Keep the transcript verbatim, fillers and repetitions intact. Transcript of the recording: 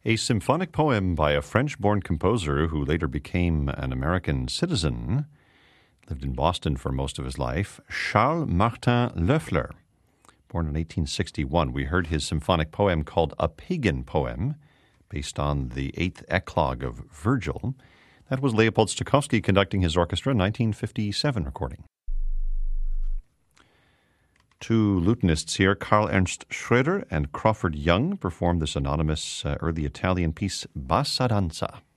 A symphonic poem by a French-born composer who later became an American citizen, lived in Boston for most of his life, Charles Martin Loeffler. Born in eighteen sixty-one, we heard his symphonic poem called A Pagan Poem, based on the eighth eclogue of Virgil. That was Leopold Stokowski conducting his orchestra, nineteen fifty-seven recording. Two lutenists here, Karl Ernst Schroeder and Crawford Young, performed this anonymous uh, early Italian piece, Bassa Danza.